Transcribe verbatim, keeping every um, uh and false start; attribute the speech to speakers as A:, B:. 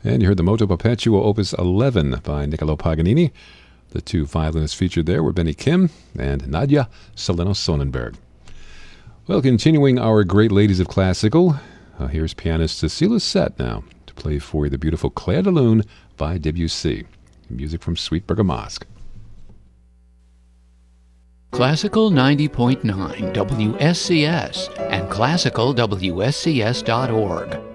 A: And you heard the Moto Perpetuo Opus eleven by Niccolo Paganini. The two violinists featured there were Benny Kim and Nadia Solano-Sonnenberg. Well, continuing our great ladies of classical, uh, here's pianist Cécile Sette now to play for you the beautiful Clair de Lune by Debussy. Music from Suite Bergamasque.
B: Classical ninety point nine W S C S and classical W S C S dot org.